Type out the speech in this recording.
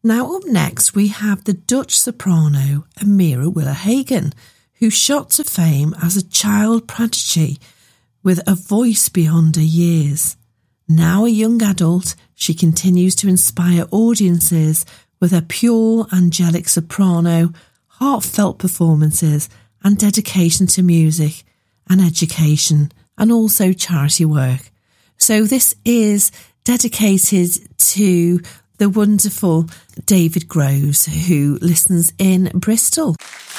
Now up next we have the Dutch soprano Amira Willer-Hagen, who shot to fame as a child prodigy with a voice beyond her years. Now a young adult, she continues to inspire audiences with her pure angelic soprano, heartfelt performances and dedication to music and education and also charity work. So this is dedicated to the wonderful David Groves, who listens in Bristol.